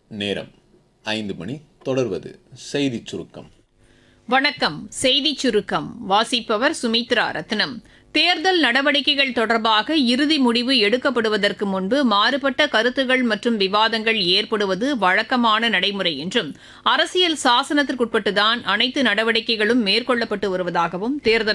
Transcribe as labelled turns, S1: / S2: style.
S1: நேரம் 5 மணி. தொடர்வது செய்திச் சுருக்கம்.
S2: வணக்கம். செய்திச் சுருக்கம் வாசிப்பவர் சுமித்ரா ரத்னம். தேர்தல் நடவடிக்கைகள் தொடர்பாக இறுதி முடிவு எடுக்கப்படுவதற்கு முன்பு மாறுபட்ட கருத்துகள் மற்றும் விவாதங்கள் ஏற்படுவது வழக்கமான நடைமுறை என்றும் அரசியல் சாசனத்திற்குட்பட்டுதான் அனைத்து நடவடிக்கைகளும் மேற்கொள்ளப்பட்டு வருவதாகவும் தேர்தல்